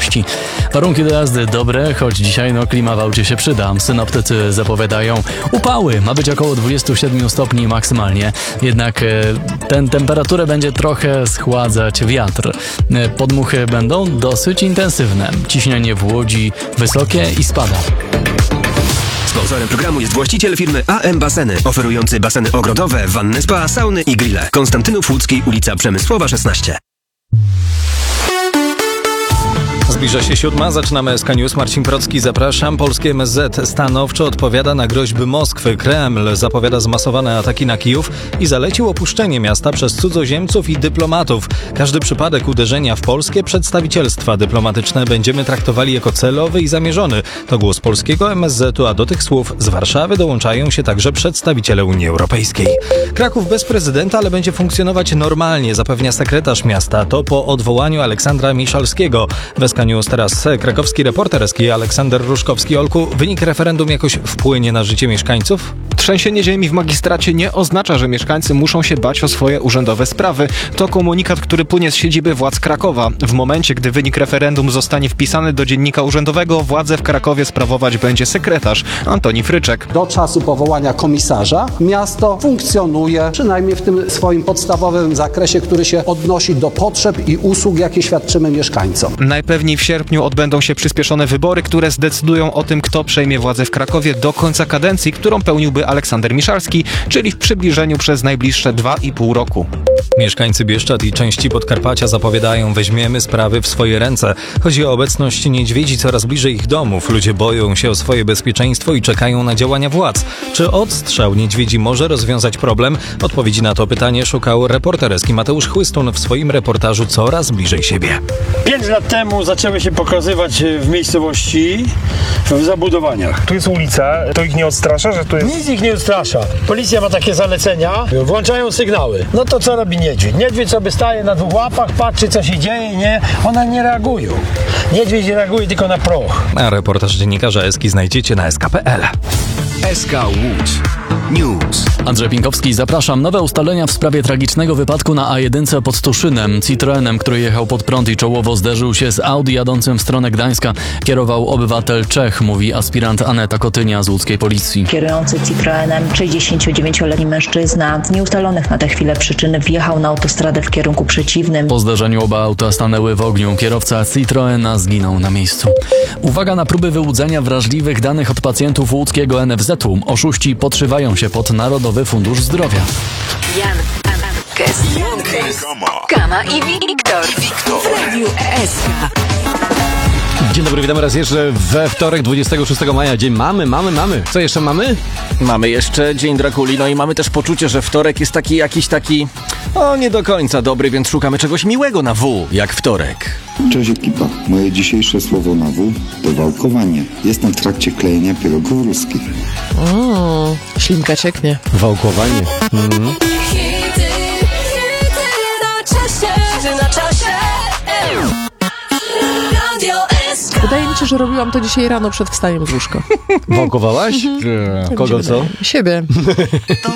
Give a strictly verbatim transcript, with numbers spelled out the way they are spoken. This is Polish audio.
widoczności. Warunki do jazdy dobre, choć dzisiaj no klima w aucie się przyda. Synoptycy zapowiadają upały. Ma być około dwadzieścia siedem stopni maksymalnie. Jednak e, ten temperaturę będzie trochę schładzać wiatr. E, podmuchy będą dosyć intensywne. Ciśnienie w Łodzi wysokie i spada. Sponsorem programu jest właściciel firmy A M Baseny, oferujący baseny ogrodowe, wanny spa, sauny i grille. Konstantynów Łódzki, ulica Przemysłowa szesnaście. Zbliża się siódma, zaczynamy S K News. Marcin Procki, zapraszam. Polskie M S Z stanowczo odpowiada na groźby Moskwy. Kreml zapowiada zmasowane ataki na Kijów i zalecił opuszczenie miasta przez cudzoziemców i dyplomatów. Każdy przypadek uderzenia w polskie przedstawicielstwa dyplomatyczne będziemy traktowali jako celowy i zamierzony. To głos polskiego M S Z-u, a do tych słów z Warszawy dołączają się także przedstawiciele Unii Europejskiej. Kraków bez prezydenta, ale będzie funkcjonować normalnie, zapewnia sekretarz miasta. To po odwołaniu Aleksandra Miszalskiego. W S K News teraz krakowski reporter S K Aleksander Ruszkowski. Olku, wynik referendum jakoś wpłynie na życie mieszkańców? Trzęsienie ziemi w magistracie nie oznacza, że mieszkańcy muszą się bać o swoje urzędowe sprawy. To komunikat, który płynie z siedziby władz Krakowa. W momencie, gdy wynik referendum zostanie wpisany do dziennika urzędowego, władzę w Krakowie sprawować będzie sekretarz Antoni Fryczek. Do czasu powołania komisarza miasto funkcjonuje, przynajmniej w tym swoim podstawowym zakresie, który się odnosi do potrzeb i usług, jakie świadczymy mieszkańcom. Najpewniej w sierpniu odbędą się przyspieszone wybory, które zdecydują o tym, kto przejmie władzę w Krakowie do końca kadencji, którą pełniłby Aleksander Miszalski, czyli w przybliżeniu przez najbliższe dwa i pół roku. Mieszkańcy Bieszczad i części Podkarpacia zapowiadają: weźmiemy sprawy w swoje ręce. Chodzi o obecność niedźwiedzi coraz bliżej ich domów. Ludzie boją się o swoje bezpieczeństwo i czekają na działania władz. Czy odstrzał niedźwiedzi może rozwiązać problem? Odpowiedzi na to pytanie szukał reporter S K Mateusz Chłystun w swoim reportażu Coraz bliżej siebie. Pięć lat temu zaczęły się pokazywać w miejscowości, w zabudowaniach. Tu jest ulica, to ich nie odstrasza, że tu jest... Nic ich nie odstrasza. Policja ma takie zalecenia, włączają sygnały. No to co robi niedźwiedź? Niedźwiedź sobie staje na dwóch łapach, patrzy co się dzieje, nie? One nie reagują. Niedźwiedź reaguje tylko na proch. A reportaż dziennikarza S K znajdziecie na S K kropka P L. S K Łódź News. Andrzej Pinkowski, zapraszam. Nowe ustalenia w sprawie tragicznego wypadku na A jeden pod Tuszynem. Citroenem, który jechał pod prąd i czołowo zderzył się z Audi jadącym w stronę Gdańska, kierował obywatel Czech, mówi aspirant Aneta Kotynia z łódzkiej policji. Kierujący Citroenem sześćdziesięciodziewięcioletni mężczyzna z nieustalonych na tę chwilę przyczyn wjechał na autostradę w kierunku przeciwnym. Po zdarzeniu oba auta stanęły w ogniu. Kierowca Citroena zginął na miejscu. Uwaga na próby wyłudzenia wrażliwych danych od pacjentów łódzkiego N F Z-u. Oszuści podszywają się pod Narodowy Fundusz Zdrowia. Jan, Kes, Kama i Wiktor w Radiu S K. Dzień dobry, witam raz jeszcze we wtorek, dwudziestego szóstego maja. Dzień mamy, mamy, mamy. Co jeszcze mamy? Mamy jeszcze Dzień Drakuli, no i mamy też poczucie, że wtorek jest taki jakiś taki, o nie do końca dobry, więc szukamy czegoś miłego na W, jak wtorek. Cześć ekipa, moje dzisiejsze słowo na W to wałkowanie. Jestem w trakcie klejenia pierogów ruskich. O, ślinka cieknie. Wałkowanie. Mhm. Wydaje mi się, że robiłam to dzisiaj rano przed wstaniem z łóżka. Wałkowałaś? Mhm. Kogo co? Siebie.